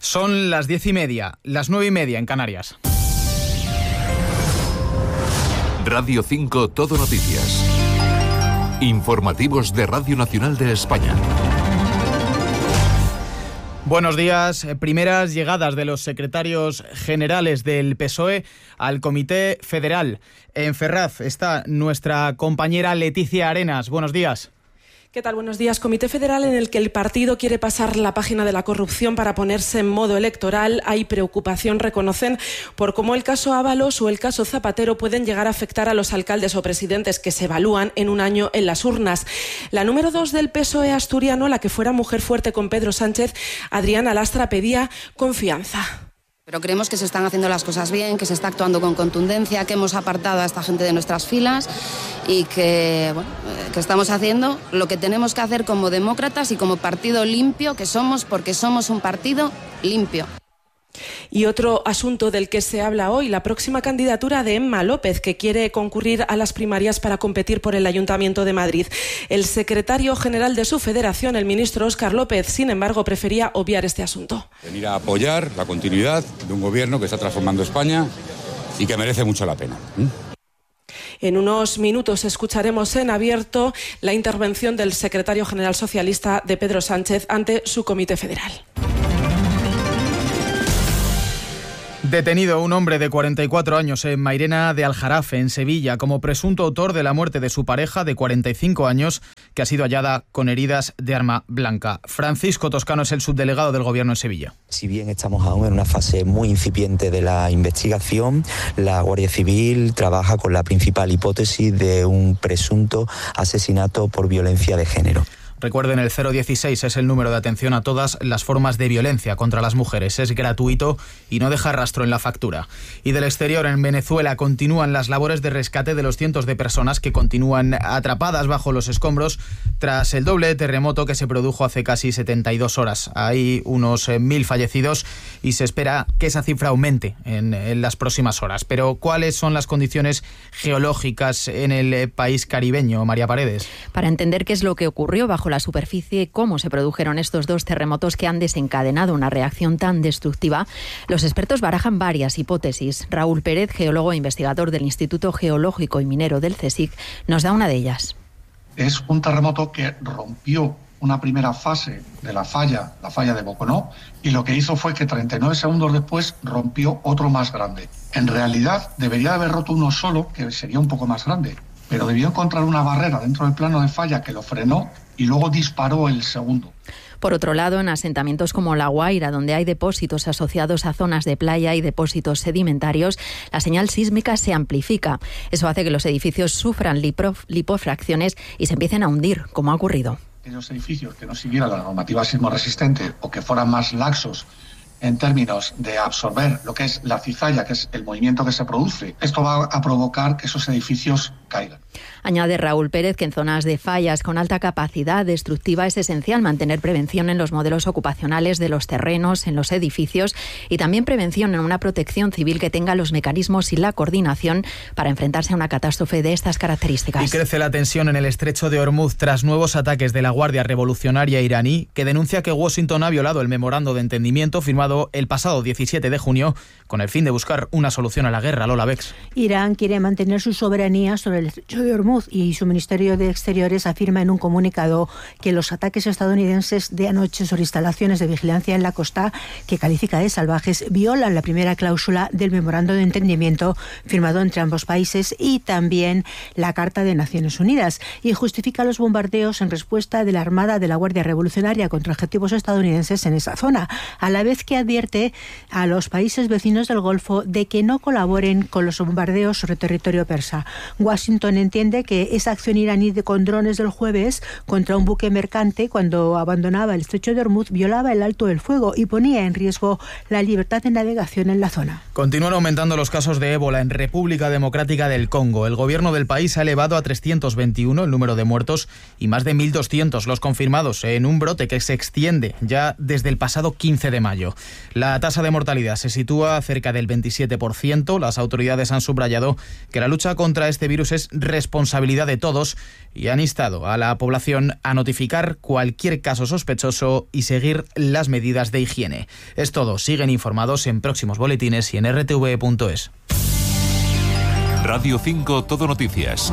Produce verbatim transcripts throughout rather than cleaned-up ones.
Son las diez y media, las nueve y media en Canarias. Radio cinco Todo Noticias. Informativos de Radio Nacional de España. Buenos días. Primeras llegadas de los secretarios generales del P S O E al Comité Federal. En Ferraz está nuestra compañera Leticia Arenas. Buenos días. ¿Qué tal? Buenos días. Comité Federal en el que el partido quiere pasar la página de la corrupción para ponerse en modo electoral. Hay preocupación, reconocen, por cómo el caso Ábalos o el caso Zapatero pueden llegar a afectar a los alcaldes o presidentes que se evalúan en un año en las urnas. La número dos del P S O E asturiano, la que fuera mujer fuerte con Pedro Sánchez, Adriana Lastra, pedía confianza. Pero creemos que se están haciendo las cosas bien, que se está actuando con contundencia, que hemos apartado a esta gente de nuestras filas y que, bueno, que estamos haciendo lo que tenemos que hacer como demócratas y como partido limpio que somos, porque somos un partido limpio. Y otro asunto del que se habla hoy, la próxima candidatura de Emma López, que quiere concurrir a las primarias para competir por el Ayuntamiento de Madrid. El secretario general de su federación, el ministro Óscar López, sin embargo, prefería obviar este asunto. Venir a apoyar la continuidad de un gobierno que está transformando España y que merece mucho la pena. ¿Mm? En unos minutos escucharemos en abierto la intervención del secretario general socialista de Pedro Sánchez ante su comité federal. Detenido un hombre de cuarenta y cuatro años en Mairena de Aljarafe, en Sevilla, como presunto autor de la muerte de su pareja de cuarenta y cinco años, que ha sido hallada con heridas de arma blanca. Francisco Toscano es el subdelegado del Gobierno en Sevilla. Si bien estamos aún en una fase muy incipiente de la investigación, la Guardia Civil trabaja con la principal hipótesis de un presunto asesinato por violencia de género. Recuerden, el cero dieciséis es el número de atención a todas las formas de violencia contra las mujeres. Es gratuito y no deja rastro en la factura. Y del exterior, en Venezuela, continúan las labores de rescate de los cientos de personas que continúan atrapadas bajo los escombros tras el doble terremoto que se produjo hace casi setenta y dos horas. Hay unos eh, mil fallecidos y se espera que esa cifra aumente en, en las próximas horas. Pero, ¿cuáles son las condiciones geológicas en el eh, país caribeño, María Paredes? Para entender qué es lo que ocurrió bajo la superficie, cómo se produjeron estos dos terremotos que han desencadenado una reacción tan destructiva, los expertos barajan varias hipótesis. Raúl Pérez, geólogo e investigador del Instituto Geológico y Minero del CSIC, nos da una de ellas. Es un terremoto que rompió una primera fase de la falla, la falla de Boconó, y lo que hizo fue que treinta y nueve segundos después rompió otro más grande. En realidad debería haber roto uno solo, que sería un poco más grande, pero debió encontrar una barrera dentro del plano de falla que lo frenó y luego disparó el segundo. Por otro lado, en asentamientos como La Guaira, donde hay depósitos asociados a zonas de playa y depósitos sedimentarios, la señal sísmica se amplifica. Eso hace que los edificios sufran lipof- lipofracciones y se empiecen a hundir, como ha ocurrido. Aquellos edificios que no siguieran la normativa sismorresistente o que fueran más laxos en términos de absorber lo que es la cizalla, que es el movimiento que se produce, esto va a provocar que esos edificios caigan. Añade Raúl Pérez que en zonas de fallas con alta capacidad destructiva es esencial mantener prevención en los modelos ocupacionales de los terrenos, en los edificios, y también prevención en una protección civil que tenga los mecanismos y la coordinación para enfrentarse a una catástrofe de estas características. Y crece la tensión en el estrecho de Hormuz tras nuevos ataques de la Guardia Revolucionaria iraní, que denuncia que Washington ha violado el memorando de entendimiento firmado el pasado diecisiete de junio con el fin de buscar una solución a la guerra. Lola Bex. Irán quiere mantener su soberanía sobre el estrecho de Hormuz y su Ministerio de Exteriores afirma en un comunicado que los ataques estadounidenses de anoche sobre instalaciones de vigilancia en la costa, que califica de salvajes, violan la primera cláusula del memorando de entendimiento firmado entre ambos países y también la Carta de Naciones Unidas, y justifica los bombardeos en respuesta de la Armada de la Guardia Revolucionaria contra objetivos estadounidenses en esa zona, a la vez que advierte a los países vecinos del Golfo de que no colaboren con los bombardeos sobre territorio persa. Washington entiende que esa acción iraní de con drones del jueves contra un buque mercante cuando abandonaba el estrecho de Hormuz violaba el alto del fuego y ponía en riesgo la libertad de navegación en la zona. Continúan aumentando los casos de ébola en República Democrática del Congo. El gobierno del país ha elevado a trescientos veintiuno el número de muertos y más de mil doscientos los confirmados en un brote que se extiende ya desde el pasado quince de mayo. La tasa de mortalidad se sitúa cerca del veintisiete por ciento. Las autoridades han subrayado que la lucha contra este virus es responsabilidad de todos y han instado a la población a notificar cualquier caso sospechoso y seguir las medidas de higiene. Es todo. Siguen informados en próximos boletines y en r t v punto es. Radio cinco Todo Noticias.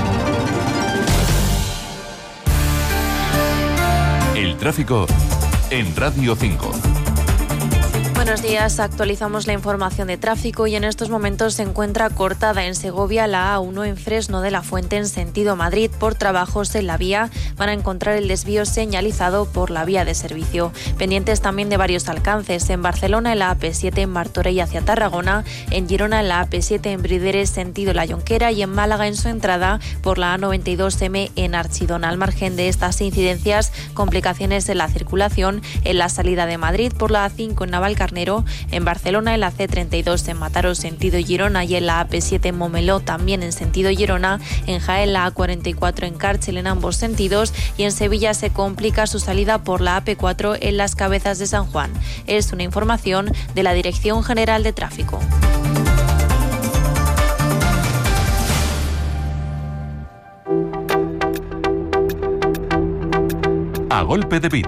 El tráfico en Radio cinco. Buenos días, actualizamos la información de tráfico y en estos momentos se encuentra cortada en Segovia la A uno en Fresno de la Fuente en sentido Madrid por trabajos en la vía. Van a encontrar el desvío señalizado por la vía de servicio. Pendientes también de varios alcances. En Barcelona en la A P siete en Martorell hacia Tarragona, en Girona en la A P siete en Brideres sentido La Jonquera y en Málaga en su entrada por la A noventa y dos eme en Archidona. Al margen de estas incidencias, complicaciones en la circulación en la salida de Madrid por la A cinco en Navalcarnero, en Barcelona en la ce treinta y dos en Mataró sentido Girona y en la A P siete en Momeló también en sentido Girona, en Jaén la A cuarenta y cuatro en Cárchel en ambos sentidos y en Sevilla se complica su salida por la A P cuatro en Las Cabezas de San Juan. Es una información de la Dirección General de Tráfico. A golpe de beat.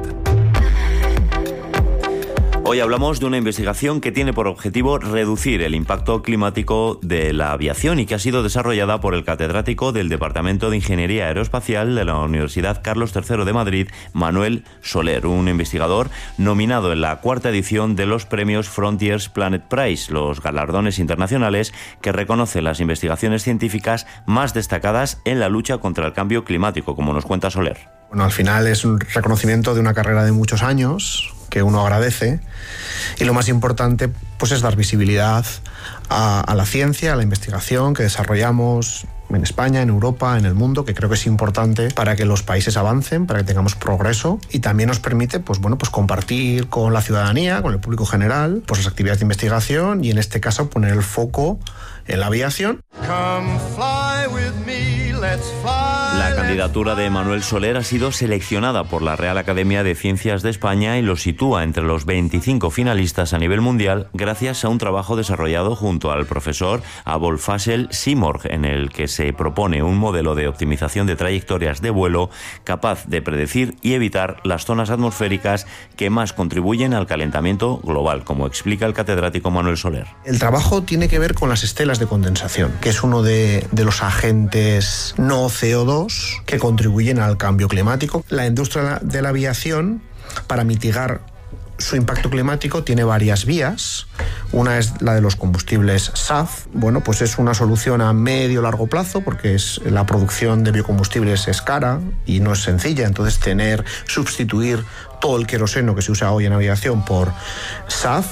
Hoy hablamos de una investigación que tiene por objetivo reducir el impacto climático de la aviación y que ha sido desarrollada por el catedrático del Departamento de Ingeniería Aeroespacial de la Universidad Carlos tercero de Madrid, Manuel Soler, un investigador nominado en la cuarta edición de los premios Frontiers Planet Prize, los galardones internacionales que reconocen las investigaciones científicas más destacadas en la lucha contra el cambio climático, como nos cuenta Soler. Bueno, al final es un reconocimiento de una carrera de muchos años que uno agradece y lo más importante pues es dar visibilidad a, a la ciencia, a la investigación que desarrollamos en España, en Europa, en el mundo, que creo que es importante para que los países avancen, para que tengamos progreso y también nos permite pues, bueno, pues compartir con la ciudadanía, con el público general, pues las actividades de investigación y en este caso poner el foco en la aviación. Come fly with me, let's fly. La candidatura de Manuel Soler ha sido seleccionada por la Real Academia de Ciencias de España y lo sitúa entre los veinticinco finalistas a nivel mundial gracias a un trabajo desarrollado junto al profesor Abolfasel Simorg, en el que se propone un modelo de optimización de trayectorias de vuelo capaz de predecir y evitar las zonas atmosféricas que más contribuyen al calentamiento global, como explica el catedrático Manuel Soler. El trabajo tiene que ver con las estelas de condensación, que es uno de, de los agentes no ce o dos que contribuyen al cambio climático. La industria de la aviación, para mitigar su impacto climático, tiene varias vías. Una es la de los combustibles S A F. Bueno, pues es una solución a medio o largo plazo porque es, la producción de biocombustibles es cara y no es sencilla. Entonces, tener, sustituir todo el queroseno que se usa hoy en aviación por S A F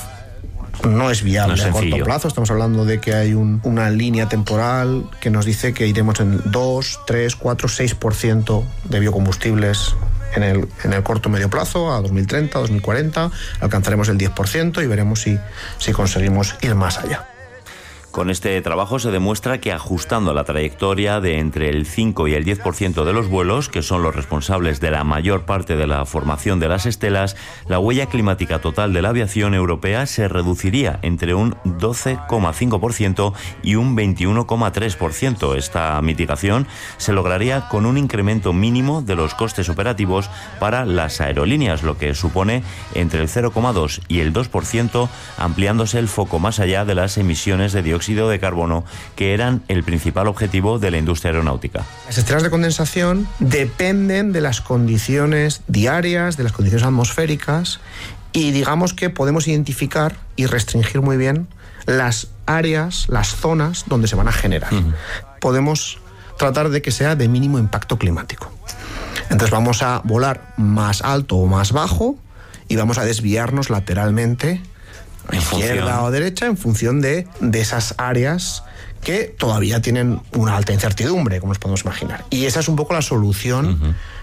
no es viable no es a corto plazo. Estamos hablando de que hay un, una línea temporal que nos dice que iremos en dos, tres, cuatro, seis por ciento de biocombustibles en el, en el corto medio plazo, a dos mil treinta, dos mil cuarenta, alcanzaremos el diez por ciento y veremos si, si conseguimos ir más allá. Con este trabajo se demuestra que ajustando la trayectoria de entre el cinco y el diez por ciento de los vuelos, que son los responsables de la mayor parte de la formación de las estelas, la huella climática total de la aviación europea se reduciría entre un doce coma cinco por ciento y un veintiuno coma tres por ciento. Esta mitigación se lograría con un incremento mínimo de los costes operativos para las aerolíneas, lo que supone entre el cero coma dos y el dos por ciento, ampliándose el foco más allá de las emisiones de dióxido de carbono, que eran el principal objetivo de la industria aeronáutica. Las estelas de condensación dependen de las condiciones diarias, de las condiciones atmosféricas, y digamos que podemos identificar y restringir muy bien las áreas, las zonas donde se van a generar. Uh-huh. Podemos tratar de que sea de mínimo impacto climático. Entonces vamos a volar más alto o más bajo y vamos a desviarnos lateralmente a izquierda o derecha en función de, de esas áreas que todavía tienen una alta incertidumbre, como nos podemos imaginar. Y esa es un poco la solución uh-huh.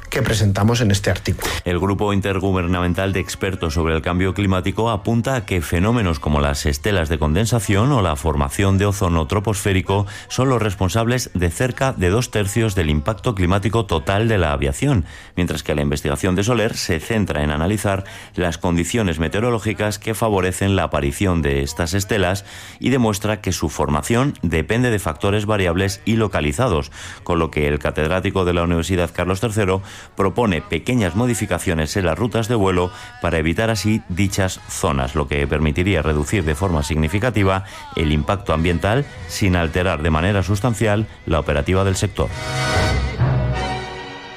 que presentamos en este artículo. El Grupo Intergubernamental de Expertos sobre el Cambio Climático apunta a que fenómenos como las estelas de condensación o la formación de ozono troposférico son los responsables de cerca de dos tercios del impacto climático total de la aviación, mientras que la investigación de Soler se centra en analizar las condiciones meteorológicas que favorecen la aparición de estas estelas y demuestra que su formación depende de factores variables y localizados, con lo que el catedrático de la Universidad Carlos tercero propone pequeñas modificaciones en las rutas de vuelo para evitar así dichas zonas, lo que permitiría reducir de forma significativa el impacto ambiental sin alterar de manera sustancial la operativa del sector.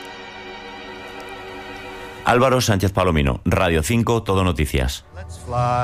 Álvaro Sánchez Palomino, Radio cinco, Todo Noticias.